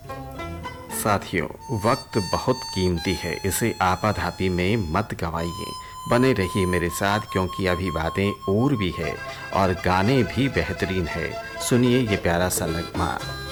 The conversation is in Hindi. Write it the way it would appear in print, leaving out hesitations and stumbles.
साथियों, वक्त बहुत कीमती है, इसे आपाधापी में मत गवाइए। बने रहिए मेरे साथ क्योंकि अभी बातें और भी है और गाने भी बेहतरीन है। सुनिए ये प्यारा सा नगमा।